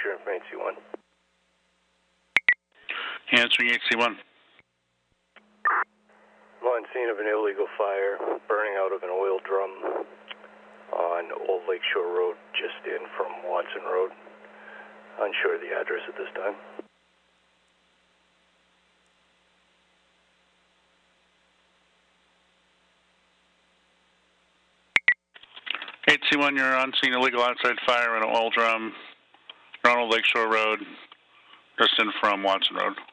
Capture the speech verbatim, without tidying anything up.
your information, C one. Answering H C one. I'm on scene of an illegal fire burning out of an oil drum on Old Lakeshore Road, just in from Watson Road. Unsure of the address at this time. H C one, you're on scene illegal outside fire in an oil drum, on Old Lakeshore Road, just in from Watson Road.